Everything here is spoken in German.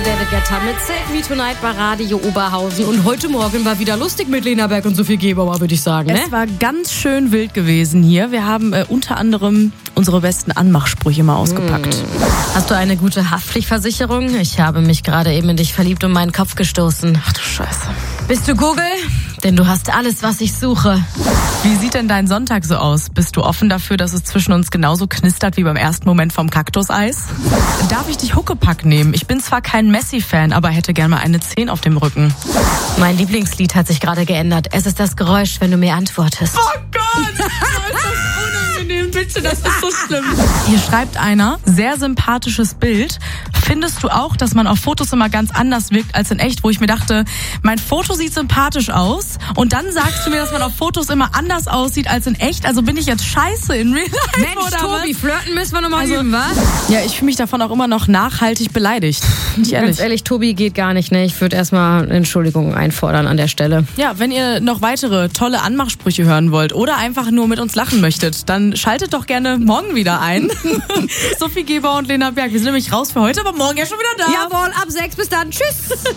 David Guetta mit Save Me Tonight bei Radio Oberhausen. Und heute Morgen war wieder lustig mit Lena Berg und Sophie Gebauer, würde ich sagen. Ne? Es war ganz schön wild gewesen hier. Wir haben unter anderem unsere besten Anmachsprüche mal ausgepackt. Hast du eine gute Haftpflichtversicherung? Ich habe mich gerade eben in dich verliebt und meinen Kopf gestoßen. Ach du Scheiße. Bist du Google? Denn du hast alles, was ich suche. Wie sieht denn dein Sonntag so aus? Bist du offen dafür, dass es zwischen uns genauso knistert wie beim ersten Moment vom Kaktuseis? Darf ich dich Huckepack nehmen? Ich bin zwar kein Messi-Fan, aber hätte gern mal eine 10 auf dem Rücken. Mein Lieblingslied hat sich gerade geändert. Es ist das Geräusch, wenn du mir antwortest. Oh Gott! Bitte, das ist so schlimm. Hier schreibt einer, sehr sympathisches Bild. Findest du auch, dass man auf Fotos immer ganz anders wirkt als in echt? Wo ich mir dachte, mein Foto sieht sympathisch aus und dann sagst du mir, dass man auf Fotos immer anders aussieht als in echt? Also bin ich jetzt scheiße in Real Life? Mensch, oder Tobi, was? flirten müssen wir nochmal üben, wa? Ja, ich fühle mich davon auch immer noch nachhaltig beleidigt. Nicht ehrlich. Ganz ehrlich, Tobi, geht gar nicht, ne? Ich würde erstmal Entschuldigung einfordern an der Stelle. Ja, wenn ihr noch weitere tolle Anmachsprüche hören wollt oder einfach nur mit uns lachen möchtet, dann schaltet doch gerne morgen wieder ein. Sophie Gebauer und Lena Berg. Wir sind nämlich raus für heute, aber morgen ja schon wieder da. Jawohl, ab 6. Bis dann. Tschüss.